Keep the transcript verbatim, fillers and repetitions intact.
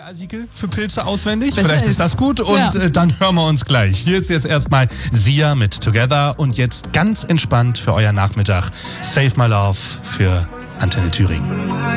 Artikel für Pilze auswendig. Besser Vielleicht ist ist. das gut und Ja. äh, dann hören wir uns gleich. Hier ist jetzt erstmal Sia mit Together und jetzt ganz entspannt für euer Nachmittag Save My Love für Antenne Thüringen.